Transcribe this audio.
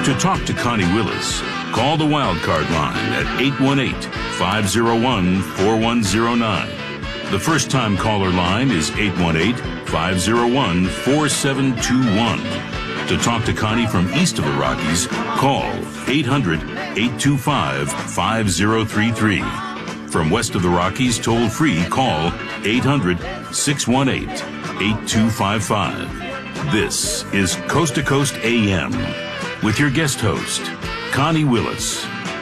To talk to Connie Willis, call the Wildcard line at 818-501-4109. The first-time caller line is 818-501-4721. To talk to Connie from east of the Rockies, call 800-825-5033. From west of the Rockies, toll-free, call 800-618-8255. This is Coast to Coast AM with your guest host, Connie Willis.